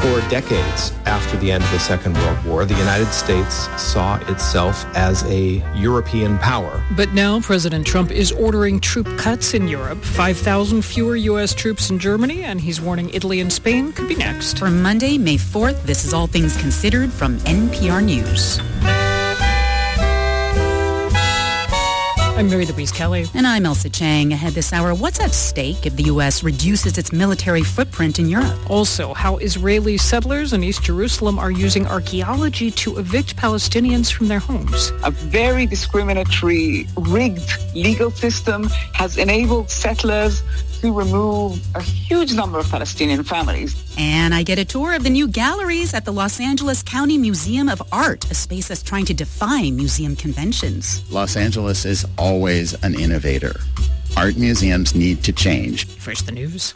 For decades after the end of the Second World War, the United States saw itself as a European power. But now President Trump is ordering troop cuts in Europe, 5,000 fewer U.S. troops in Germany, and he's warning Italy and Spain could be next. For Monday, May 4th, this is All Things Considered from NPR News. I'm Mary Louise Kelly. And I'm Elsa Chang. Ahead this hour, what's at stake if the U.S. reduces its military footprint in Europe? Also, how Israeli settlers in East Jerusalem are using archaeology to evict Palestinians from their homes. A very discriminatory, rigged legal system has enabled settlers to remove a huge number of Palestinian families. And I get a tour of the new galleries at the Los Angeles County Museum of Art, a space that's trying to defy museum conventions. Los Angeles is always an innovator. Art museums need to change. First, the news.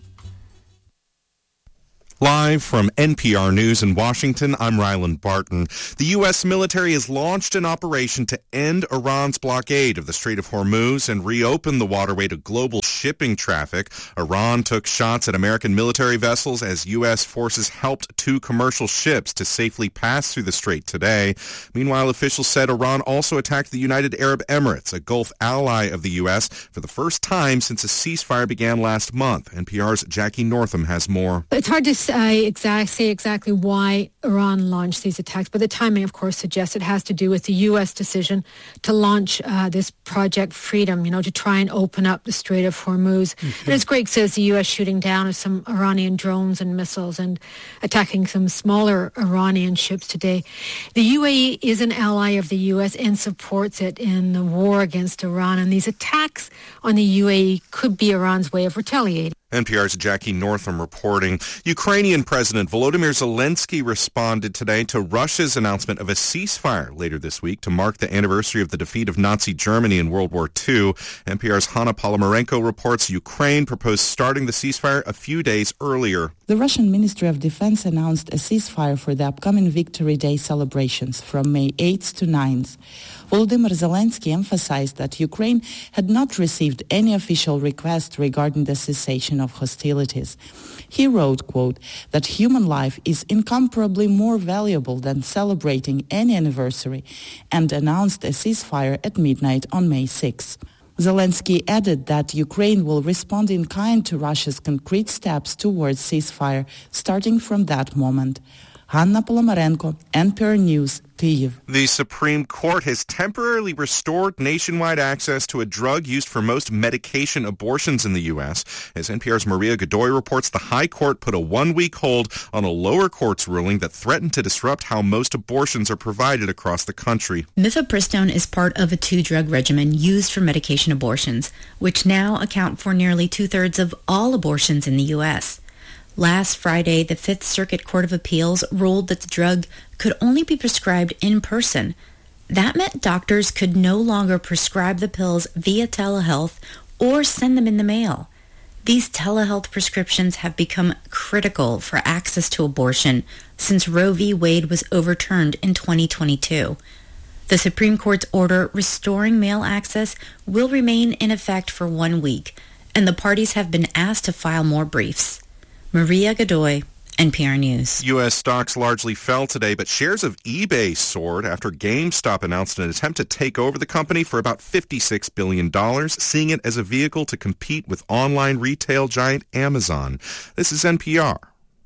Live from NPR News in Washington, I'm Ryland Barton. The U.S. military has launched an operation to end Iran's blockade of the Strait of Hormuz and reopen the waterway to global shipping traffic. Iran took shots at American military vessels as U.S. forces helped two commercial ships to safely pass through the strait today. Meanwhile, officials said Iran also attacked the United Arab Emirates, a Gulf ally of the U.S., for the first time since a ceasefire began last month. NPR's Jackie Northam has more. It's hard to say exactly why Iran launched these attacks, but the timing, of course, suggests it has to do with the U.S. decision to launch this Project Freedom, to try and open up the Strait of Hormuz. And as Greg says, the U.S. shooting down some Iranian drones and missiles and attacking some smaller Iranian ships today. The UAE is an ally of the U.S. and supports it in the war against Iran, and these attacks on the UAE could be Iran's way of retaliating. NPR's Jackie Northam reporting. Ukrainian President Volodymyr Zelensky responded today to Russia's announcement of a ceasefire later this week to mark the anniversary of the defeat of Nazi Germany in World War II. NPR's Hanna Polomarenko reports Ukraine proposed starting the ceasefire a few days earlier. The Russian Ministry of Defense announced a ceasefire for the upcoming Victory Day celebrations from May 8th to 9th. Volodymyr Zelensky emphasized that Ukraine had not received any official request regarding the cessation of hostilities. He wrote, quote, that human life is incomparably more valuable than celebrating any anniversary, and announced a ceasefire at midnight on May 6. Zelensky added that Ukraine will respond in kind to Russia's concrete steps towards ceasefire, starting from that moment. Hanna Polomarenko, NPR News, Kyiv. The Supreme Court has temporarily restored nationwide access to a drug used for most medication abortions in the U.S. As NPR's Maria Godoy reports, the High Court put a one-week hold on a lower court's ruling that threatened to disrupt how most abortions are provided across the country. Mifepristone is part of a two-drug regimen used for medication abortions, which now account for nearly two-thirds of all abortions in the U.S. Last Friday, the Fifth Circuit Court of Appeals ruled that the drug could only be prescribed in person. That meant doctors could no longer prescribe the pills via telehealth or send them in the mail. These telehealth prescriptions have become critical for access to abortion since Roe v. Wade was overturned in 2022. The Supreme Court's order restoring mail access will remain in effect for 1 week, and the parties have been asked to file more briefs. Maria Godoy, NPR News. U.S. stocks largely fell today, but shares of eBay soared after GameStop announced an attempt to take over the company for about $56 billion, seeing it as a vehicle to compete with online retail giant Amazon. This is NPR.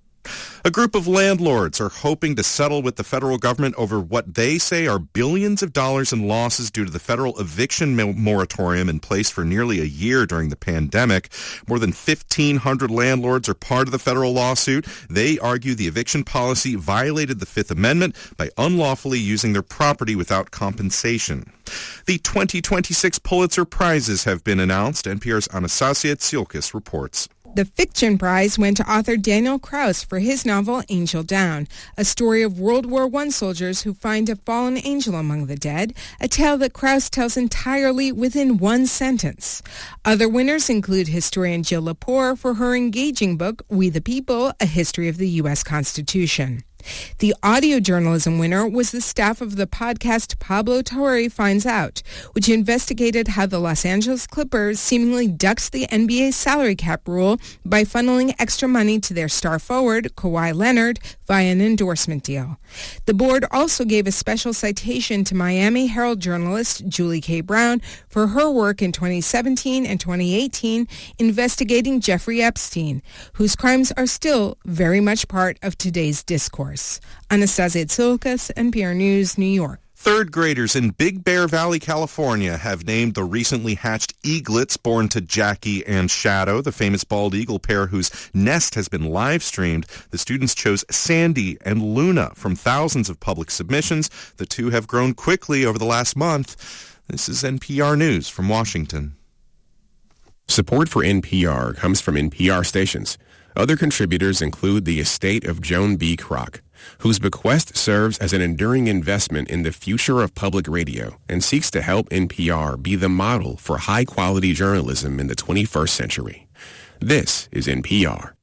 A group of landlords are hoping to settle with the federal government over what they say are billions of dollars in losses due to the federal eviction moratorium in place for nearly a year during the pandemic. More than 1,500 landlords are part of the federal lawsuit. They argue the eviction policy violated the Fifth Amendment by unlawfully using their property without compensation. The 2026 Pulitzer Prizes have been announced. NPR's Anastasia Tsiolkas reports. The Fiction Prize went to author Daniel Kraus for his novel Angel Down, a story of World War I soldiers who find a fallen angel among the dead, a tale that Kraus tells entirely within one sentence. Other winners include historian Jill Lepore for her engaging book, We the People, A History of the U.S. Constitution. The audio journalism winner was the staff of the podcast Pablo Torre Finds Out, which investigated how the Los Angeles Clippers seemingly ducked the NBA salary cap rule by funneling extra money to their star forward, Kawhi Leonard, via an endorsement deal. The board also gave a special citation to Miami Herald journalist Julie K. Brown for her work in 2017 and 2018 investigating Jeffrey Epstein, whose crimes are still very much part of today's discourse. Anastasia Tsoukas, NPR News, New York. Third graders in Big Bear Valley, California, have named the recently hatched eaglets born to Jackie and Shadow, the famous bald eagle pair whose nest has been live streamed. The students chose Sandy and Luna from thousands of public submissions. The two have grown quickly over the last month. This is NPR News from Washington. Support for NPR comes from NPR stations. Other contributors include the estate of Joan B. Kroc, whose bequest serves as an enduring investment in the future of public radio and seeks to help NPR be the model for high-quality journalism in the 21st century. This is NPR.